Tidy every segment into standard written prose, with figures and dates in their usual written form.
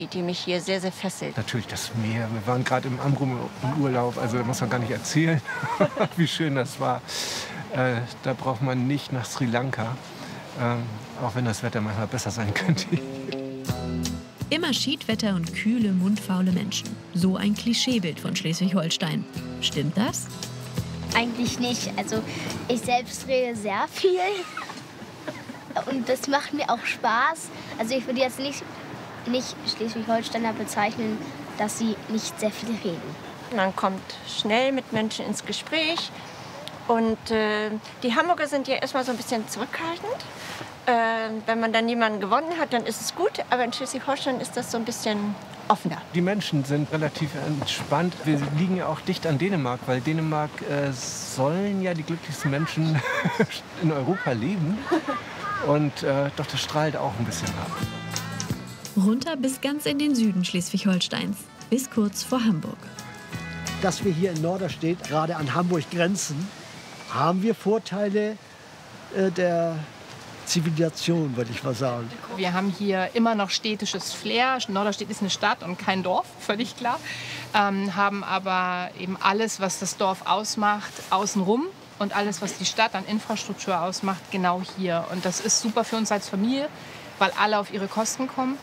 die mich hier sehr, sehr fesselt. Natürlich das Meer. Wir waren gerade im Amrum im Urlaub, also da muss man gar nicht erzählen, wie schön das war. Da braucht man nicht nach Sri Lanka, auch wenn das Wetter manchmal besser sein könnte. Immer Schiedwetter und kühle, mundfaule Menschen. So ein Klischeebild von Schleswig-Holstein. Stimmt das? Eigentlich nicht. Also ich selbst rede sehr viel und das macht mir auch Spaß. Also ich würde jetzt nicht Schleswig-Holsteiner bezeichnen, dass sie nicht sehr viel reden. Man kommt schnell mit Menschen ins Gespräch. Und die Hamburger sind ja erstmal so ein bisschen zurückhaltend. Wenn man dann jemanden gewonnen hat, dann ist es gut. Aber in Schleswig-Holstein ist das so ein bisschen offener. Die Menschen sind relativ entspannt. Wir liegen ja auch dicht an Dänemark, weil Dänemark sollen ja die glücklichsten Menschen in Europa leben. Und doch, das strahlt auch ein bisschen ab. Runter bis ganz in den Süden Schleswig-Holsteins, bis kurz vor Hamburg. Dass wir hier in Norderstedt gerade an Hamburg grenzen, haben wir Vorteile der Zivilisation, würde ich mal sagen. Wir haben hier immer noch städtisches Flair. Norderstedt ist eine Stadt und kein Dorf, völlig klar. Haben aber eben alles, was das Dorf ausmacht, außenrum. Und alles, was die Stadt an Infrastruktur ausmacht, genau hier. Und das ist super für uns als Familie, weil alle auf ihre Kosten kommen.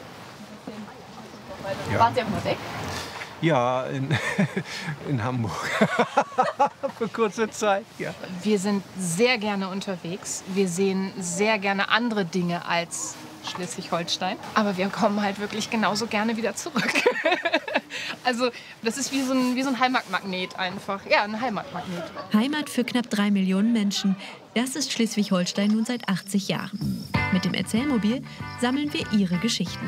Ja. Waren Sie auch mal weg? Ja, in Hamburg. Für kurze Zeit, ja. Wir sind sehr gerne unterwegs. Wir sehen sehr gerne andere Dinge als Schleswig-Holstein. Aber wir kommen halt wirklich genauso gerne wieder zurück. Also das ist wie so ein Heimatmagnet einfach. Ja, ein Heimatmagnet. Heimat für knapp 3 Millionen Menschen. Das ist Schleswig-Holstein nun seit 80 Jahren. Mit dem Erzählmobil sammeln wir ihre Geschichten.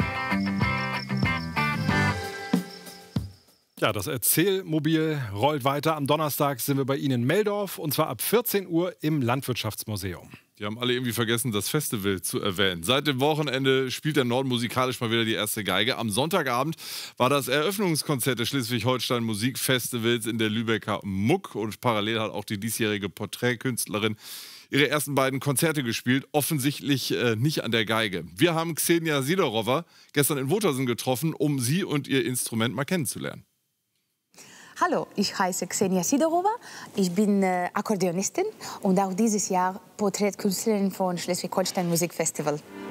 Ja, das Erzählmobil rollt weiter. Am Donnerstag sind wir bei Ihnen in Meldorf und zwar ab 14 Uhr im Landwirtschaftsmuseum. Die haben alle irgendwie vergessen, das Festival zu erwähnen. Seit dem Wochenende spielt der Norden musikalisch mal wieder die erste Geige. Am Sonntagabend war das Eröffnungskonzert des Schleswig-Holstein Musikfestivals in der Lübecker Muck. Und parallel hat auch die diesjährige Porträtkünstlerin ihre ersten beiden Konzerte gespielt. Offensichtlich nicht an der Geige. Wir haben Ksenia Sidorova gestern in Wotersen getroffen, um sie und ihr Instrument mal kennenzulernen. Hallo, ich heiße Ksenia Sidorova, ich bin Akkordeonistin und auch dieses Jahr Porträtkünstlerin von Schleswig-Holstein Musikfestival.